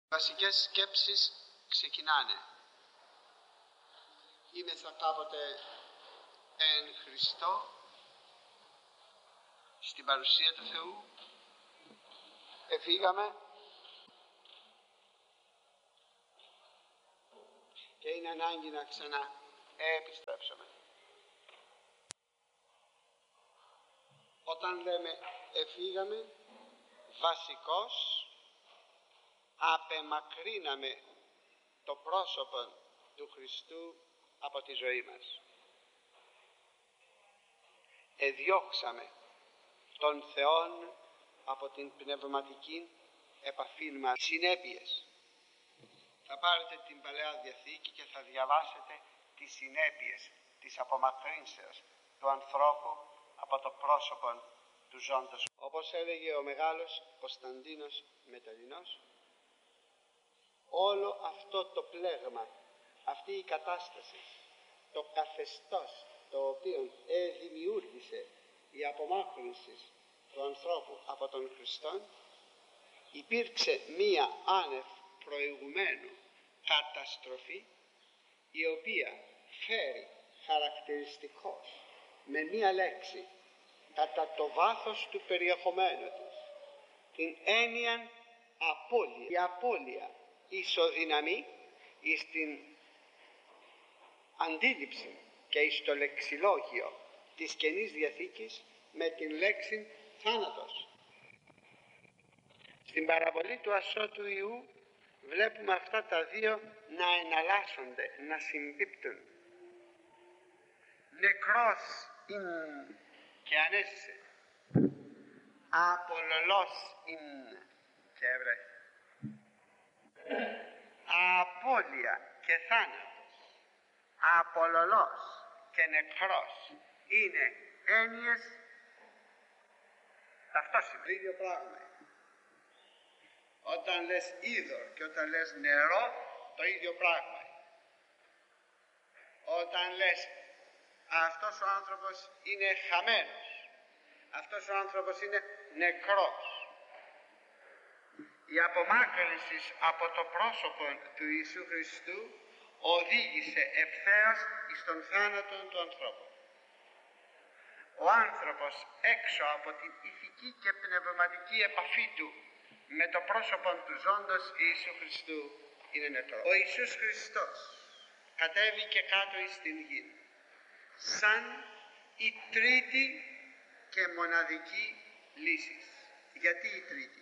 Βασικές σκέψεις ξεκινάνε. Είμεθα κάποτε εν Χριστώ, στην παρουσία του Θεού, εφήγαμε και είναι ανάγκη να ξαναεπιστρέψουμε. Όταν λέμε εφήγαμε, βασικώς απεμακρύναμε το πρόσωπο του Χριστού από τη ζωή μας. Εδιώξαμε τον Θεόν από την πνευματική επαφή μας. Συνέπειες. Θα πάρετε την Παλαιά Διαθήκη και θα διαβάσετε τις συνέπειες της απομακρύνσεως του ανθρώπου από το πρόσωπο του ζώντος. Όπως έλεγε ο μεγάλος Κωνσταντίνος Μεταλλινός, όλο αυτό το πλέγμα, αυτή η κατάσταση, το καθεστώς το οποίο δημιούργησε η απομάκρυνση του ανθρώπου από τον Χριστό, υπήρξε μία άνευ προηγουμένου καταστροφή, η οποία φέρει χαρακτηριστικός με μία λέξη κατά το βάθος του περιεχομένου της την έννοια απώλεια. Η απώλεια ισοδυναμεί στην αντίληψη και στο λεξιλόγιο της Καινής Διαθήκης με την λέξη θάνατος. Στην παραβολή του ασώτου Ιού βλέπουμε αυτά τα δύο να εναλλάσσονται, να συμπίπτουν. Νεκρός είναι και ανέζησε, απολολός είναι και έβρεχε. Απώλεια και θάνατος, απολολός και νεκρός είναι έννοιες ταυτόσιμες. Το ίδιο πράγμα. Όταν λες είδωρ και όταν λες νερό, το ίδιο πράγμα. Όταν λες αυτός ο άνθρωπος είναι χαμένος, αυτός ο άνθρωπος είναι νεκρός, η απομάκρυνση από το πρόσωπο του Ιησού Χριστού οδήγησε ευθέως στον θάνατο του ανθρώπου. Ο άνθρωπος έξω από την ηθική και πνευματική επαφή του με το πρόσωπο του ζώντος Ιησού Χριστού είναι νεκρός. Ο Ιησούς Χριστός κατέβηκε κάτω στην γη σαν η τρίτη και μοναδική λύση. Γιατί η τρίτη?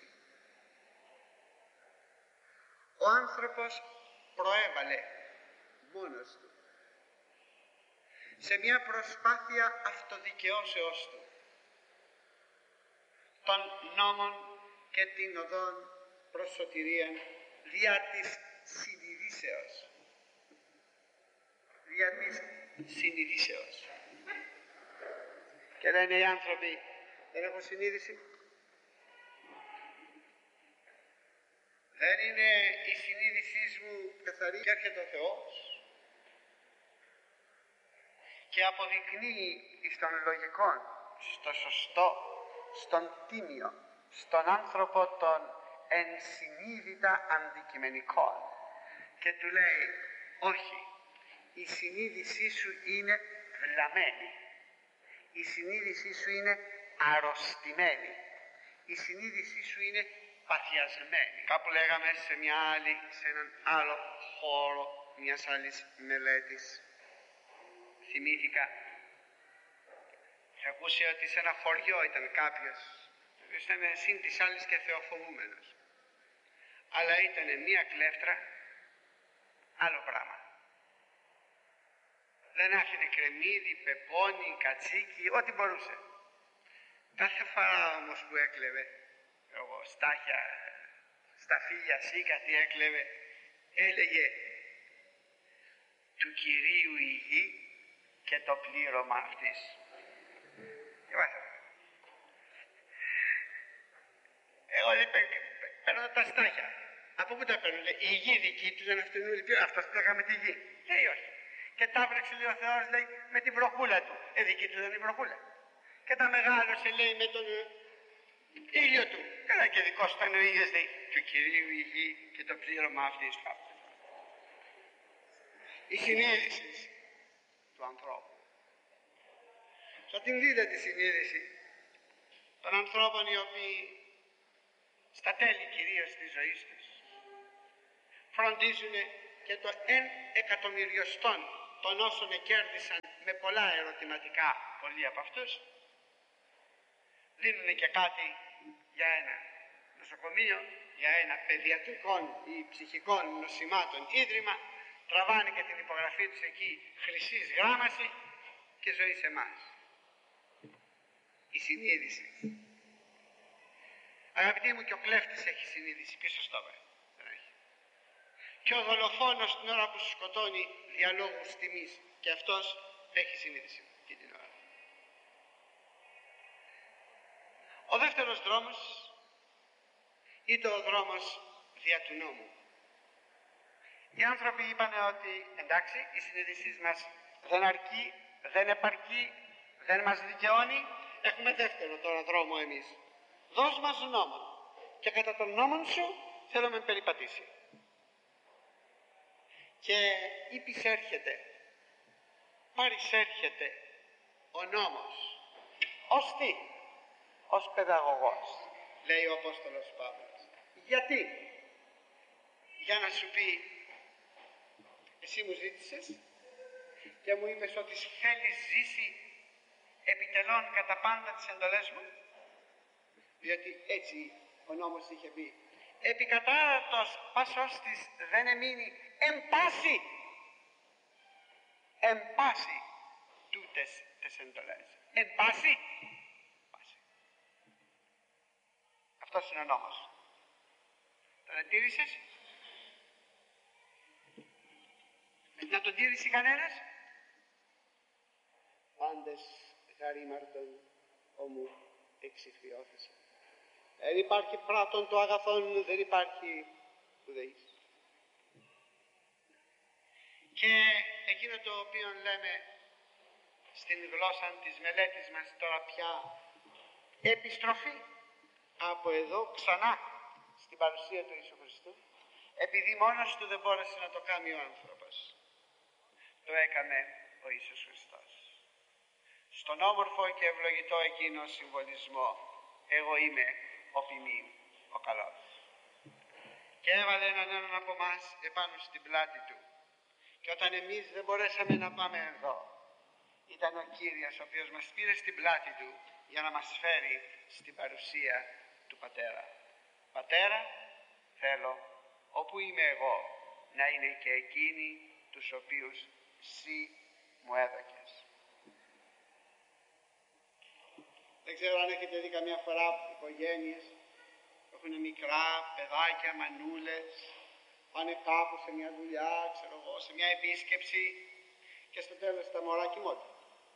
Ο άνθρωπος προέβαλε μόνος του σε μια προσπάθεια αυτοδικαιώσεως του των νόμων και την οδόν προς σωτηρίαν δια της συνειδήσεως. Δια της συνειδήσεως. Και λένε οι άνθρωποι, δεν έχω συνείδηση. Δεν είναι η συνείδησή μου καθαρή και έρχεται ο Θεός και αποδεικνύει στον λογικό, στο σωστό, στον τίμιο, στον άνθρωπο των ενσυνείδητα αντικειμενικών και του λέει όχι, η συνείδησή σου είναι βλαμμένη, η συνείδησή σου είναι αρρωστημένη, η συνείδησή σου είναι παθιασμένη. Κάπου λέγαμε σε έναν άλλο χώρο μιας άλλης μελέτης, θυμήθηκα, είχα ακούσει ότι σε ένα χωριό ήταν κάποιος, ήταν σύν της άλλης και θεοφοβούμενος, αλλά ήταν μία κλέφτρα, άλλο πράγμα. Δεν άφηνε κρεμμύδι, πεπόνι, κατσίκι, ό,τι μπορούσε. Κάθε φορά όμως που έκλεβε, στάχια, σταφύλια, σίκα, τι έκλεβε, έλεγε του Κυρίου η γη και το πλήρωμα αυτής. Εγώ λέει παίρνω τα στάχια. Από πού τα παίρνω? Η γη δική του δεν αυτήν όλη πλήρω. Αυτός πλέγαμε τη γη. Λέει όχι. Και τα βρέξει λέει ο Θεός, λέει, με την βροχούλα του. Δική του δεν είναι η βροχούλα. Και τα μεγάλωσε λέει με τον ήλιο του. Καλά, και δικός του ο ίδιος λέει, του Κυρίου η γη και το πλήρωμα αυτής του. Η συνείδηση του ανθρώπου. Θα την δείτε τη συνείδηση των ανθρώπων οι οποίοι στα τέλη κυρίως της ζωής τους φροντίζουν και το 1/100,000 των όσων εκέρδισαν με πολλά ερωτηματικά, πολλοί από αυτούς, δίνουν και κάτι για ένα νοσοκομείο, για ένα παιδιατρικών ή ψυχικών νοσημάτων ίδρυμα, τραβάνε και την υπογραφή τους εκεί χρυσής γράμμαση και ζωή σε εμάς. Η συνείδηση. Αγαπητοί μου, και ο κλέφτης έχει συνείδηση, πίσω στο βέβαια. Δεν έχει. Και ο δολοφόνος την ώρα που σου σκοτώνει διαλόγους τιμής, και αυτός έχει συνείδηση και την ώρα. Ο δεύτερος δρόμος ήταν ο δρόμος δια του νόμου. Οι άνθρωποι είπαν ότι εντάξει, η συνείδησή μας δεν αρκεί, δεν επαρκεί, δεν μας δικαιώνει. Έχουμε δεύτερο τώρα δρόμο εμείς. Δώσ' μας νόμο και κατά τον νόμον σου θέλουμε περιπατήσει. Και υπησέρχεται, παρισέρχεται ο νόμος. Ως τι? Ως παιδαγωγός, λέει ο Απόστολος Παύλος. Γιατί? Για να σου πει, εσύ μου ζήτησες και μου είπες ότι θέλεις ζήσει επιτελών κατά πάντα τις εντολές μου, διότι έτσι ο νόμος είχε πει, επικατάρατος πάσος της δεν εμείνει εν πάση τούτες τις εντολές. Εν πάση. Αυτός είναι ο νόμος. Τον τήρησες? Να τον τήρησε κανένας? Πάντες χαρήμαρτον ομού εξηφιώθησαν. Δεν υπάρχει πράτον το αγαθόν, δεν υπάρχει ουδεής. Και εκείνο το οποίο λέμε στην γλώσσα της μελέτης μας τώρα πια επιστροφή από εδώ ξανά στην παρουσία του Ιησού Χριστού, επειδή μόνος του δεν μπόρεσε να το κάνει ο άνθρωπος, το έκανε ο Ιησούς Χριστός. Στον όμορφο και ευλογητό εκείνο συμβολισμό, εγώ είμαι ο ποιμήν, ο καλός. Και έβαλε έναν από εμάς επάνω στην πλάτη του. Και όταν εμείς δεν μπορέσαμε να πάμε εδώ, ήταν ο Κύριος ο οποίος μας πήρε στην πλάτη του για να μας φέρει στην παρουσία του Πατέρα. Πατέρα, θέλω όπου είμαι εγώ να είναι και εκείνοι τους οποίους Συ μου έδωκες. Δεν ξέρω αν έχετε δει καμιά φορά οικογένειες που έχουν μικρά παιδάκια, μανούλες, πάνε κάπου σε μια δουλειά, ξέρω εγώ, σε μια επίσκεψη και στο τέλος τα μωρά κοιμώνται.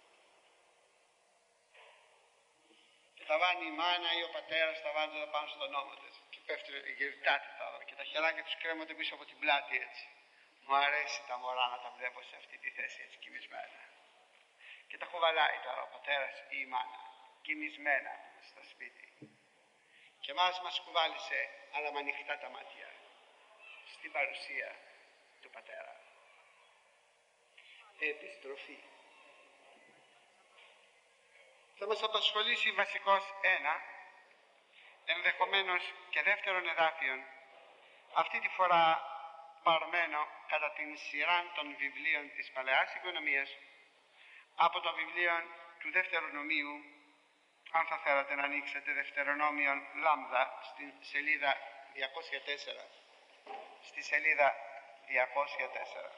Και τα βάνει η μάνα ή ο πατέρας, τα βάνει πάνω στον ώμο της και πέφτουν γυρτάτε τα και τα χεράκια τους κρέμονται πίσω από την πλάτη έτσι. Μου αρέσει τα μωρά να τα βλέπω σε αυτή τη θέση έτσι κοιμισμένα. Και τα κουβαλάει τώρα ο πατέρας ή η μάνα, κοιμισμένα στο σπίτι. Και μας κουβάλισε, αλλά με ανοιχτά τα μάτια, στην παρουσία του Πατέρα. Επιστροφή. Θα μας απασχολήσει βασικώς ένα, ενδεχομένως και δεύτερον εδάφιον, αυτή τη φορά παρμένο κατά την σειρά των βιβλίων της Παλαιάς Οικονομίας, από το βιβλίο του Δευτερονομίου, αν θα θέλατε να ανοίξετε Δευτερονόμιον Λάμδα στην σελίδα 204. Στη σελίδα 204.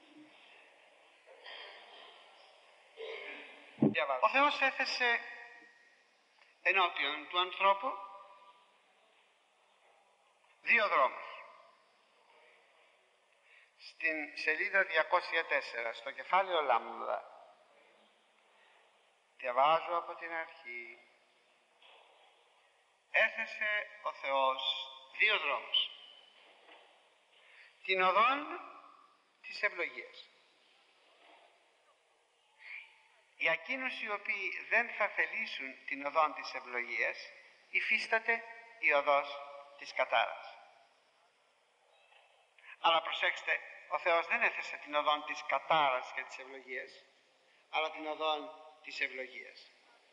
Ο Θεός έθεσε ενώπιον του ανθρώπου δύο δρόμους. Στην σελίδα 204, στο κεφάλαιο Λάμδα, διαβάζω από την αρχή, έθεσε ο Θεός δύο δρόμους. Την οδόν της ευλογίας. Για εκείνους οι οποίοι δεν θα θελήσουν την οδόν της ευλογίας, υφίσταται η οδός της κατάρας. Αλλά προσέξτε, ο Θεός δεν έθεσε την οδόν της κατάρας και της ευλογίας, αλλά την οδόν της ευλογίας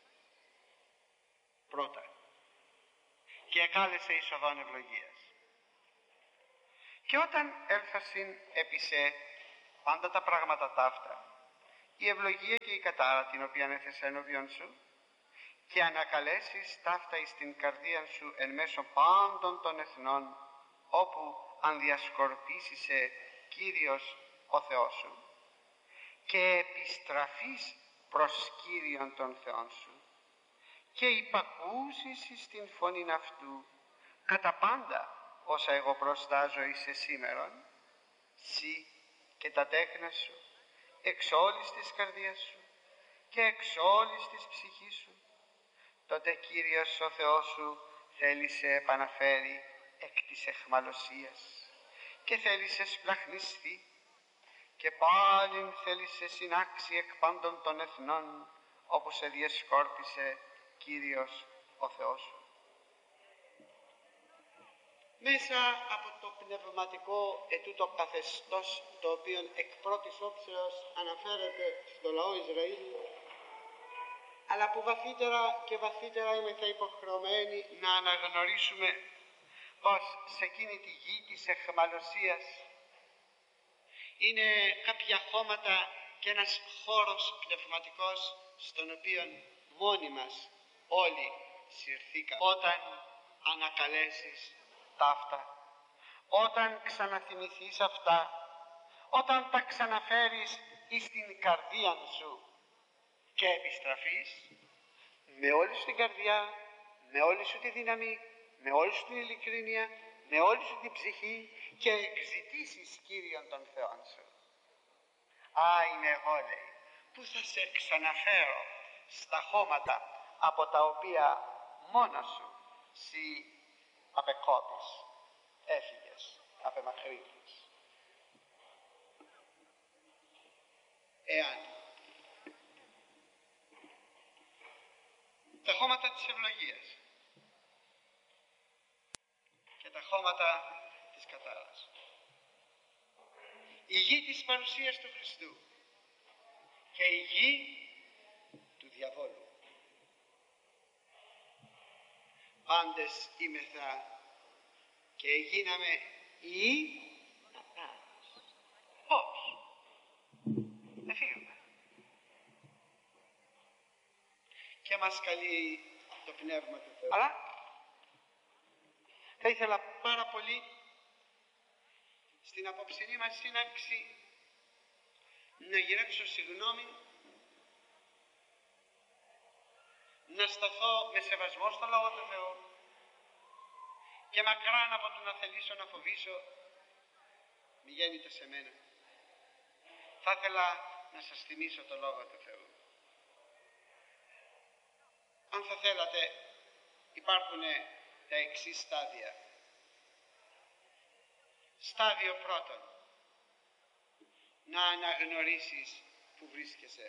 πρώτα, και εκάλεσε εις οδόν ευλογίας. Και όταν έλθασιν επί σε πάντα τα πράγματα ταύτα, η ευλογία και η κατάρα την οποία έθεσε ενώπιον σου, και ανακαλέσεις ταύτα εις την καρδία σου εν μέσω πάντων των εθνών, όπου αν διασκορπίσησε Κύριος ο Θεός σου, και επιστραφείς προς Κύριον τον Θεόν σου, και υπακούσεις εις την φωνήν αυτού κατά πάντα όσα εγώ προστάζω εις εσήμερον, σύ και τα τέκνα σου, εξ όλης της καρδίας σου και εξ όλης της ψυχής σου, τότε Κύριος ο Θεός σου θέλει σε επαναφέρει εκ της εχμαλωσίας και θέλει σε σπλαχνιστεί, και πάλιν θέλει σε συνάξει εκ πάντων των εθνών, όπου σε διεσκόρπισε Κύριος ο Θεός σου. Μέσα από το πνευματικό ετούτο καθεστώς, το οποίο εκ πρώτης όψεως αναφέρεται στο λαό Ισραήλ, αλλά που βαθύτερα και βαθύτερα είμαστε υποχρεωμένοι να αναγνωρίσουμε πως σε εκείνη τη γη της εχμαλωσίας είναι κάποια χώματα και ένας χώρος πνευματικός στον οποίο μόνοι μας όλοι συρθήκαμε. Όταν ανακαλέσεις ταύτα, όταν ξαναθυμηθείς αυτά, όταν τα ξαναφέρεις εις την καρδία σου και επιστραφείς με όλη σου την καρδιά, με όλη σου τη δύναμη, με όλη σου την ειλικρίνεια, με όλη σου την ψυχή, και εκζητήσεις Κύριον τον Θεόν σου. Α, είναι εγώ, λέει, που θα σε ξαναφέρω στα χώματα από τα οποία μόνος σου σύ απεκόπης, έφυγες, απεμακρύνθηκες. Εάν τα χώματα της ευλογίας και τα χώματα της κατάρας, η γη της παρουσίας του Χριστού και η γη του διαβόλου, πάντες είμεθα και γίναμε οι κατάρας. Πώς? Εφύγουμε. Και μας καλεί το Πνεύμα του Θεού. Αλλά θα ήθελα πάρα πολύ στην απόψινή μας σύναξη να γυρέψω συγγνώμη, να σταθώ με σεβασμό στο Λόγο του Θεού και μακράν από το να θελήσω να φοβήσω μη γέννηται σε μένα. Θα ήθελα να σας θυμίσω το Λόγο του Θεού. Αν θα θέλατε, υπάρχουν τα εξής στάδια. Στάδιο πρώτον, να αναγνωρίσεις που βρίσκεσαι.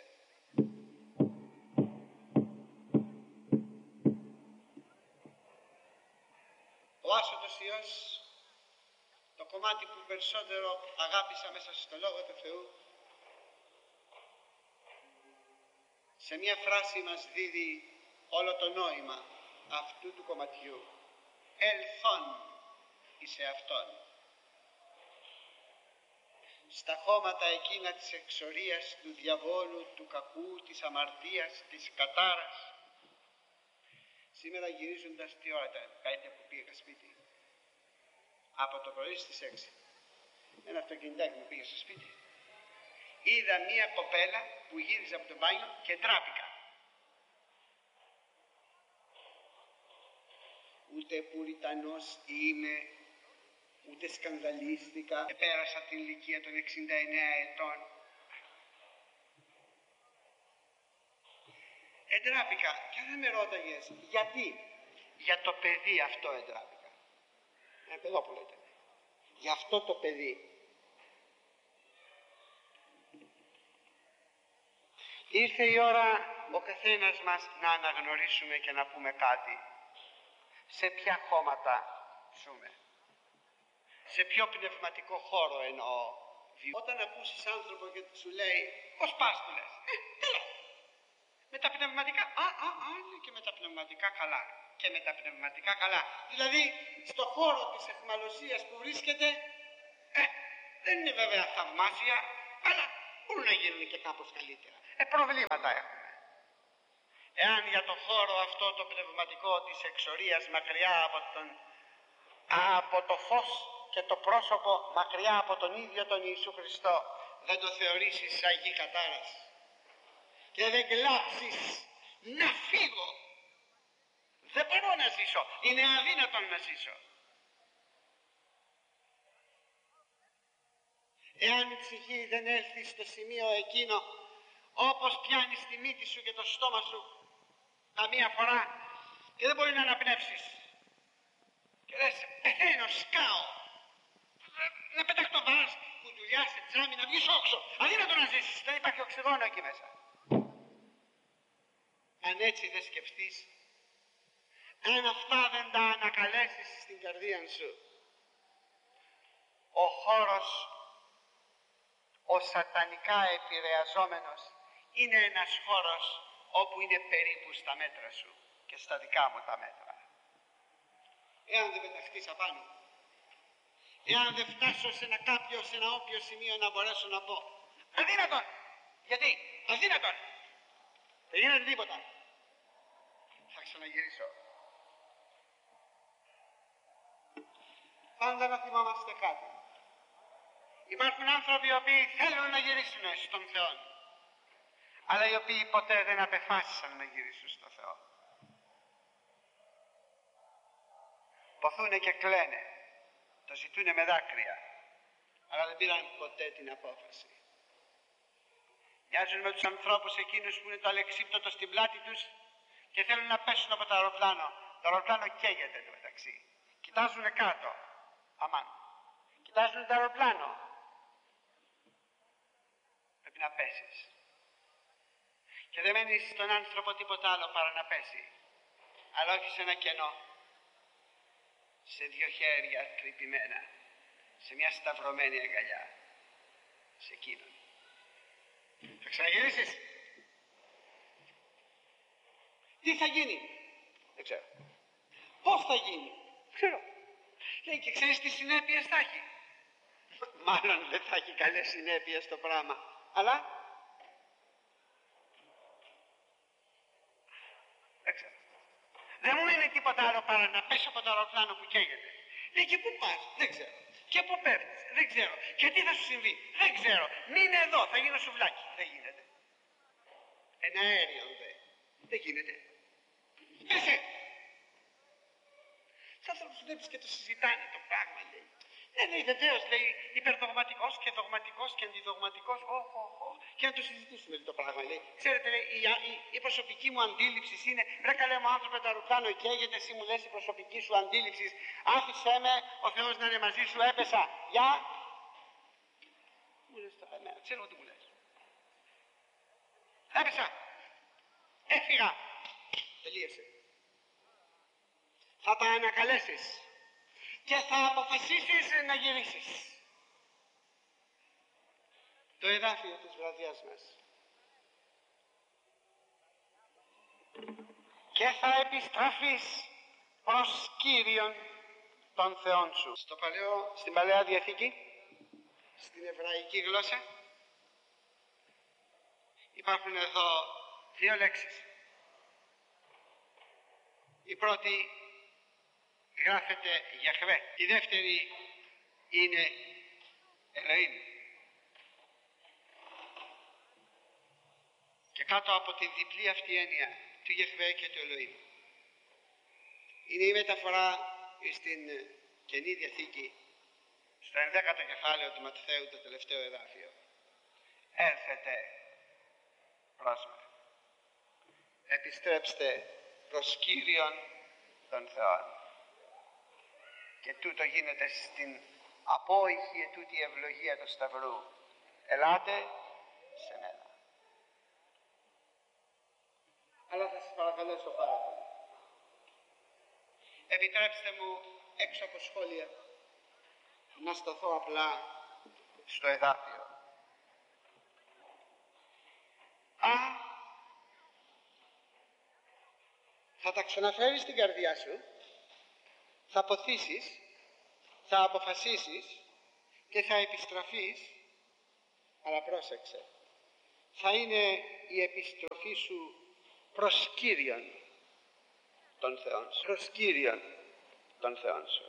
Ο άσωτος Υιός, το κομμάτι που περισσότερο αγάπησα μέσα στο Λόγο του Θεού, σε μία φράση μας δίδει όλο το νόημα αυτού του κομματιού. Ελθόν εις εαυτόν. Στα χώματα εκείνα της εξορίας, του διαβόλου, του κακού, της αμαρτίας, της κατάρας. Σήμερα γυρίζοντας, τι ώρα ήταν, 5 που πήγα σπίτι. Από το πρωί στις 6. Ένα αυτοκινητάκι μου πήγε στο σπίτι. Είδα μία κοπέλα που γύριζε από το μπάνιο και τράπηκα. Ούτε πουριτανός είμαι, ούτε σκανδαλίστηκα. Πέρασα την ηλικία των 69 ετών. Εντράπηκα και δεν με ρώταγες γιατί. Για το παιδί αυτό εντράπηκα. Παιδόπουλο ήταν. Για αυτό το παιδί. Ήρθε η ώρα ο καθένας μας να αναγνωρίσουμε και να πούμε κάτι. σε ποια χώματα ζούμε. Σε ποιο πνευματικό χώρο εννοώ. Όταν ακούσεις άνθρωπο και σου λέει πώς πας, του λες καλά. Με τα πνευματικά, ναι, και με τα πνευματικά καλά. Και με τα πνευματικά καλά. Δηλαδή στο χώρο της αιχμαλωσίας που βρίσκεται, δεν είναι βέβαια θαυμάσια, αλλά μπορούν να γίνουν και κάπως καλύτερα. Προβλήματα έχουμε. Εάν για το χώρο αυτό το πνευματικό της εξορίας, μακριά από το φως και το πρόσωπο, μακριά από τον ίδιο τον Ιησού Χριστό, δεν το θεωρήσεις σαν γη κατάρας και δεν κλάψεις, να φύγω, δεν μπορώ να ζήσω, είναι αδύνατον να ζήσω. Εάν η ψυχή δεν έλθει στο σημείο εκείνο, όπως πιάνεις τη μύτη σου και το στόμα σου καμία φορά και δεν μπορεί να αναπνεύσεις και λες πεθαίνω, σκάω, να πεταχτώ βάρας, κουτουλιά σε τζάμι, να βγεις όξω, αδύνατο να ζήσεις, δεν υπάρχει οξυγόνο εκεί μέσα. Αν έτσι δεν σκεφτείς, αν αυτά δεν τα ανακαλέσεις στην καρδία σου, ο χώρος ο σατανικά επηρεαζόμενος είναι ένας χώρος όπου είναι περίπου στα μέτρα σου και στα δικά μου τα μέτρα. Εάν δεν πεταχτείς απάνω, εάν δεν φτάσω σε ένα όποιο σημείο να μπορέσω να πω αδύνατον, γιατί αδύνατον, δεν γίνεται τίποτα, θα ξαναγυρίσω. Πάντα να θυμόμαστε κάτι. Υπάρχουν άνθρωποι οι οποίοι θέλουν να γυρίσουν στον Θεό, αλλά οι οποίοι ποτέ δεν απεφάσισαν να γυρίσουν στον Θεό. Ποθούνε και κλαίνε, το ζητούνε με δάκρυα, αλλά δεν πήραν ποτέ την απόφαση. Μοιάζουν με τους ανθρώπους εκείνους που είναι το αλεξίπτωτο στην πλάτη τους και θέλουν να πέσουν από το αεροπλάνο. Το αεροπλάνο καίγεται το μεταξύ. Κοιτάζουν κάτω, αμάν. Κοιτάζουν το αεροπλάνο. Πρέπει να πέσεις. Και δεν μένει στον άνθρωπο τίποτα άλλο παρά να πέσει. Αλλά όχι σε ένα κενό. Σε δύο χέρια τρυπημένα. Σε μια σταυρωμένη αγκαλιά. Σε εκείνον. Θα ξαναγυρίσεις. Τι θα γίνει. Δεν ξέρω. Πώς θα γίνει. Δεν ξέρω. Λέει και ξέρεις τι συνέπειες θα έχει. Μάλλον δεν θα έχει καλές συνέπειες το πράγμα. Αλλά δεν ξέρω. Δεν μου είναι τίποτα άλλο παρά να πέσω από το αεροπλάνο που καίγεται. Λέει και πού πας. Δεν ξέρω. Και πού πέφτεις. Δεν ξέρω. Και τι θα σου συμβεί. Δεν ξέρω. Μείνε εδώ. Θα γίνω σουβλάκι. Δεν γίνεται. Ένα αέριο δεν γίνεται. Πέσε. Τους άνθρωπους βλέπεις και το συζητάνε το πράγμα, λέει. Λέει βεβαίως, λέει υπερδογματικός και δογματικός και αντιδογματικός. Και να το συζητήσουμε το πράγμα, λέει. Ξέρετε, λέει, η προσωπική μου αντίληψη είναι, ρε καλέ μου άνθρωπε, το αεροπλάνο καίγεται, εσύ μου λες η προσωπική σου αντίληψη. Άφησέ με, ο Θεός να είναι μαζί σου, έπεσα. Γεια. Μου λες τώρα, εμένα, ξέρω τι μου λες. Έπεσα. Έφυγα. Τελείωσε. Θα τα ανακαλέσεις και θα αποφασίσεις να γυρίσεις. Το εδάφιο της βραδιάς μας. Και θα επιστραφείς προς Κύριον των Θεών σου. Στην Παλαιά Διαθήκη, στην εβραϊκή γλώσσα, υπάρχουν εδώ δύο λέξεις. Η πρώτη γράφεται Γιαχβέ. Η δεύτερη είναι Ελεήμ. Και κάτω από τη διπλή αυτή έννοια του Γιαχβέ και του Ελεήμ είναι η μεταφορά στην Καινή Διαθήκη, στο 11ο κεφάλαιο του Ματθαίου, το τελευταίο εδάφιο. Έρθετε προς με. Επιστρέψτε προς Κύριον των Θεών. Και τούτο γίνεται στην απόϊχη ετούτη ευλογία του Σταυρού. Ελάτε σε μένα. Αλλά θα σας παρακαλέσω πάρα πολύ. Επιτρέψτε μου έξω από σχόλια να σταθώ απλά στο εδάφιο. Θα τα ξαναφέρεις στην καρδιά σου, θα ποθήσεις, θα αποφασίσεις και θα επιστραφείς, αλλά πρόσεξε, θα είναι η επιστροφή σου προς Κύριον των Θεών σου. Προς Κύριον των Θεών σου.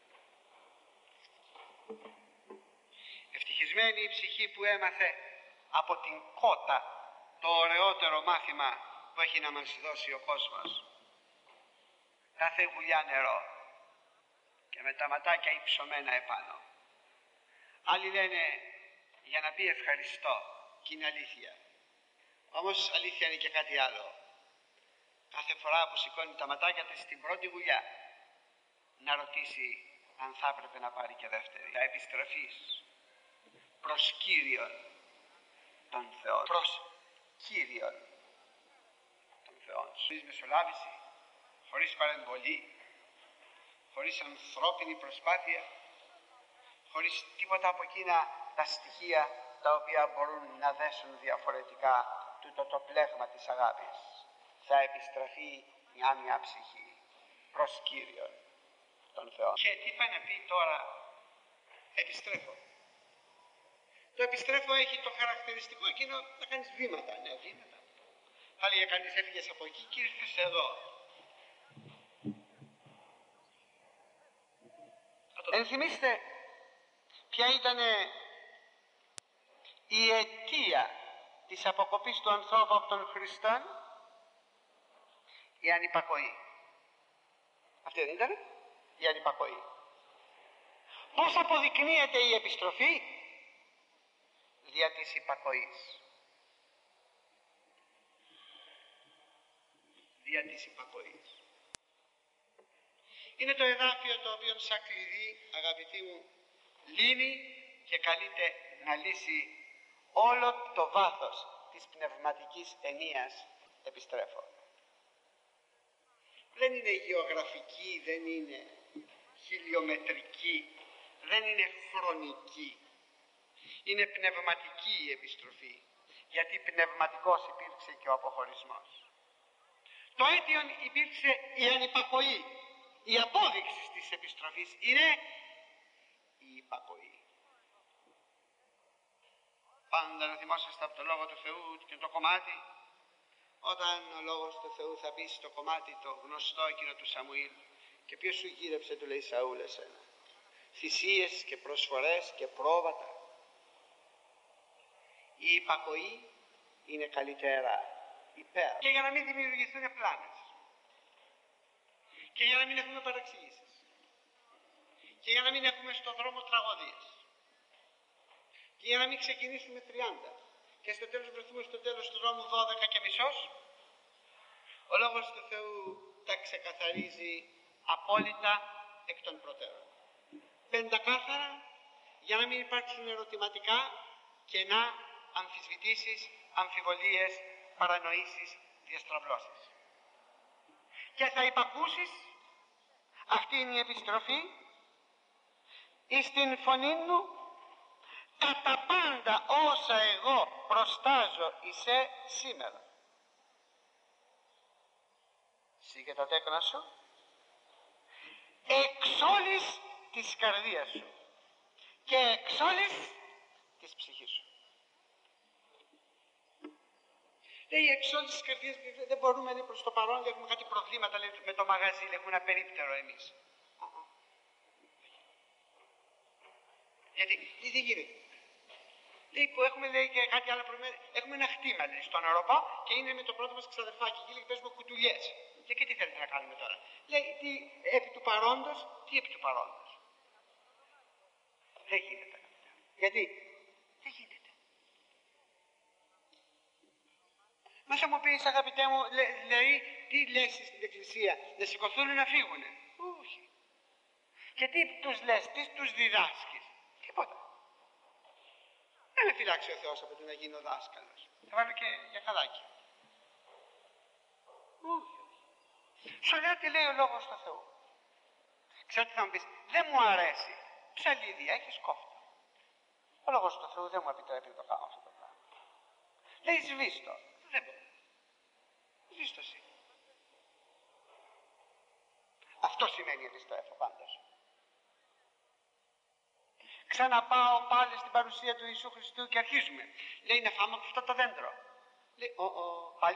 Ευτυχισμένη η ψυχή που έμαθε από την κότα το ωραιότερο μάθημα που έχει να μας δώσει ο κόσμος. Κάθε γουλιά νερό και με τα ματάκια υψωμένα επάνω. Άλλοι λένε για να πει ευχαριστώ και είναι αλήθεια. Όμως αλήθεια είναι και κάτι άλλο. Κάθε φορά που σηκώνει τα ματάκια της στην πρώτη γουλιά να ρωτήσει αν θα έπρεπε να πάρει και δεύτερη. Θα επιστροφείς προς Κύριον των Θεών. Προς Κύριον των Θεών. Χωρίς μεσολάβηση, χωρίς παρεμβολή, χωρίς ανθρώπινη προσπάθεια, χωρίς τίποτα από εκείνα τα στοιχεία τα οποία μπορούν να δέσουν διαφορετικά τούτο το πλέγμα της αγάπης. Θα επιστραφεί μια ψυχή προς Κύριον των Θεών. Και τι πάει να πει τώρα επιστρέφω. Το επιστρέφω έχει το χαρακτηριστικό εκείνο να κάνεις βήματα. Ναι, βήματα. Θα λέγε κανείς έφυγες από εκεί και ήρθες εδώ. Ενθυμίστε ποια ήταν η αιτία της αποκοπής του ανθρώπου από τον Χριστόν? Η ανυπακοή. Αυτή δεν ήταν? Η ανυπακοή. Πώς αποδεικνύεται η επιστροφή? Δια της υπακοής. Δια της υπακοής. Είναι το εδάφιο το οποίο σαν κλειδί, αγαπητοί μου, λύνει και καλείται να λύσει όλο το βάθος της πνευματικής ενίας επιστρέφω. Δεν είναι γεωγραφική, δεν είναι χιλιομετρική, δεν είναι χρονική. Είναι πνευματική η επιστροφή, γιατί πνευματικός υπήρξε και ο αποχωρισμός. Το αίτιον υπήρξε η ανυπακοή. Η απόδειξη της επιστροφής είναι η υπακοή. Πάντα να θυμόσαστε από το Λόγο του Θεού και το κομμάτι, όταν ο Λόγος του Θεού θα πει στο κομμάτι το γνωστό εκείνο του Σαμουήλ, και ποιος σου γύρεψε, του λέει, Σαούλ εσένα? Θυσίες και προσφορές και πρόβατα. Η υπακοή είναι καλύτερα υπέρ. Και για να μην δημιουργηθούν πλάνες. Και για να μην έχουμε παραξηγήσεις. Και για να μην έχουμε στον δρόμο τραγωδίες. Και για να μην ξεκινήσουμε 30. Και στο τέλος βρεθούμε στο τέλος του δρόμου 12 και μισός. Ο Λόγος του Θεού τα ξεκαθαρίζει απόλυτα εκ των προτέρων. Πεντακάθαρα, για να μην υπάρξουν ερωτηματικά, κενά, αμφισβητήσεις, αμφιβολίες, παρανοήσεις, διαστραβλώσεις. Και θα υπακούσεις, αυτή είναι η επιστροφή, εις την φωνή μου, κατά πάντα όσα εγώ προστάζω εισέ σήμερα. Σήκε τα τέκνα σου, εξ όλης της καρδίας σου και εξ όλης της ψυχής σου. Λέει εξ όλης της καρδίας, δεν μπορούμε, λέει, προς το παρόν, λέει, έχουμε κάτι προβλήματα, λέει, με το μαγαζί, λέει, έχουμε ένα περίπτερο εμείς. Γιατί δεν γίνεται. Λέει που έχουμε, λέει, και κάτι άλλο προβλήματα, έχουμε ένα χτήμα, λέει, στον Οροπό και είναι με το πρώτο μας ξαδερφάκι και λέει, παίζουμε κουτουλιές. Και τι θέλετε να κάνουμε τώρα? Λέει, επί του παρόντος, τι επί του παρόντος? Δεν γίνεται. Γιατί? Δεν γίνεται. Μα θα μου πεις, αγαπητέ μου, λέει, τι λες στην εκκλησία, να σηκωθούν να φύγουνε? Όχι. Και τι τους λες, τι τους διδάσκεις? Τίποτα. Δεν με φυλάξει ο Θεός από το να γίνω δάσκαλος. Θα βάλω και για καλάκι. Όχι. Σου λέω τι λέει ο Λόγος του Θεού. Ξέρω τι θα μου πεις, δεν μου αρέσει. Ψαλίδι έχεις, κόφτα. Ο λόγος του Θεού δεν μου επιτρέπει να το κάνω αυτό το πράγμα. Λέει σβήστο. Δεν μπορώ. Σβήστο εσύ. Αυτό σημαίνει επιστρέφω πάντως. Ξαναπάω πάλι στην παρουσία του Ιησού Χριστού και αρχίζουμε. Λέει να φάμε από αυτό το δέντρο. Λέει, πάλι